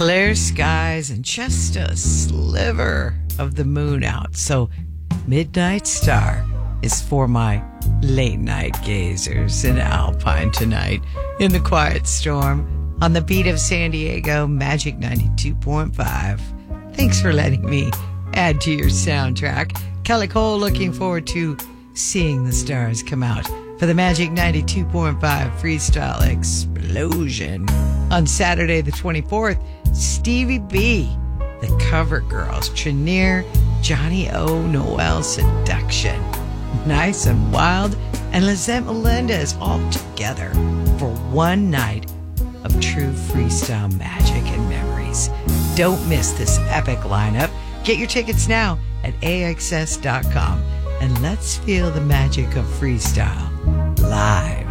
clear skies and just a sliver of the moon out. So Midnight Star is for my late night gazers in Alpine tonight in the quiet storm on the beat of San Diego, Magic 92.5. Thanks for letting me add to your soundtrack. Kelly Cole looking forward to seeing the stars come out for the Magic 92.5 Freestyle Explosion. On Saturday the 24th, Stevie B, the Cover Girls, Trenier, Johnny O, Noel Seduction, Nice and Wild, and Lizette Melendez all together for one night of true freestyle magic and memories. Don't miss this epic lineup. Get your tickets now at AXS.com and let's feel the magic of freestyle live.